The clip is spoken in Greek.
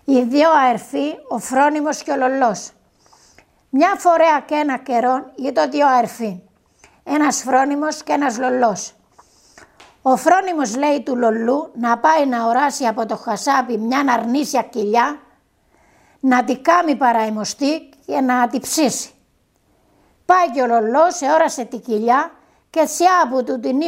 Οι δύο αερφοί, ο Φρόνιμος και ο Λολός. Μια φορέα και ένα καιρό ήταν δύο αερφοί, ένας Φρόνιμος και ένας Λολός. Ο Φρόνιμος λέει του Λολού να πάει να οράσει από το χασάπι μια αρνήσια κοιλιά, να τη κάμει παραημοστή και να τη ψήσει. Πάει και ο Λολός, εόρασε τη κοιλιά και τσιά που του την